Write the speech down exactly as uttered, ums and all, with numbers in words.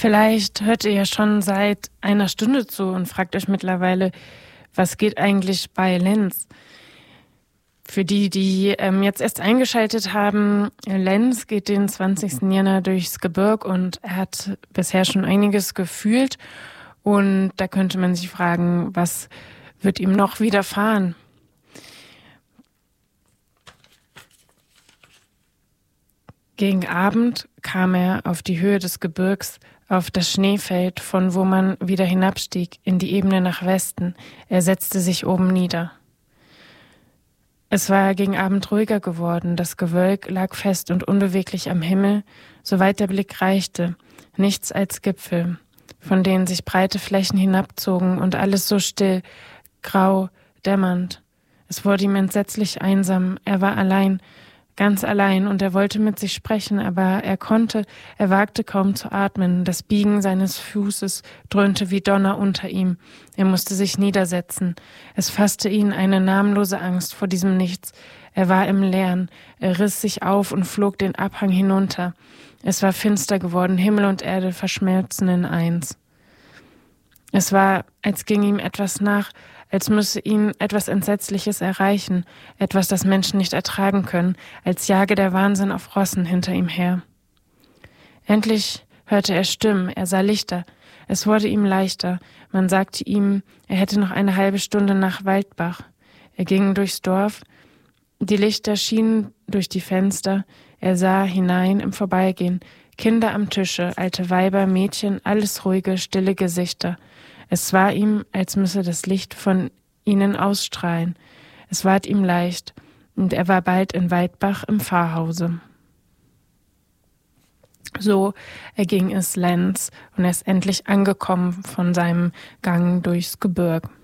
Vielleicht hört ihr ja schon seit einer Stunde zu und fragt euch mittlerweile, was geht eigentlich bei Lenz? Für die, die ähm, jetzt erst eingeschaltet haben, Lenz geht den zwanzigsten Jänner durchs Gebirg und er hat bisher schon einiges gefühlt. Und da könnte man sich fragen, was wird ihm noch widerfahren? Gegen Abend kam er auf die Höhe des Gebirgs, auf das Schneefeld, von wo man wieder hinabstieg in die Ebene nach Westen. Er setzte sich oben nieder. Es war gegen Abend ruhiger geworden, das Gewölk lag fest und unbeweglich am Himmel, soweit der Blick reichte, nichts als Gipfel, von denen sich breite Flächen hinabzogen und alles so still, grau, dämmernd. Es wurde ihm entsetzlich einsam, er war allein, ganz allein, und er wollte mit sich sprechen, aber er konnte, er wagte kaum zu atmen, das Biegen seines Fußes dröhnte wie Donner unter ihm, er musste sich niedersetzen, es fasste ihn eine namenlose Angst vor diesem Nichts, er war im Leeren, er riss sich auf und flog den Abhang hinunter, es war finster geworden, Himmel und Erde verschmelzen in eins. Es war, als ging ihm etwas nach, als müsse ihn etwas Entsetzliches erreichen, etwas, das Menschen nicht ertragen können, als jage der Wahnsinn auf Rossen hinter ihm her. Endlich hörte er Stimmen, er sah Lichter, es wurde ihm leichter, man sagte ihm, er hätte noch eine halbe Stunde nach Waldbach. Er ging durchs Dorf, die Lichter schienen durch die Fenster, er sah hinein im Vorbeigehen, Kinder am Tische, alte Weiber, Mädchen, alles ruhige, stille Gesichter. Es war ihm, als müsse das Licht von ihnen ausstrahlen. Es ward ihm leicht, und er war bald in Weidbach im Pfarrhause. So erging es Lenz, und er ist endlich angekommen von seinem Gang durchs Gebirg.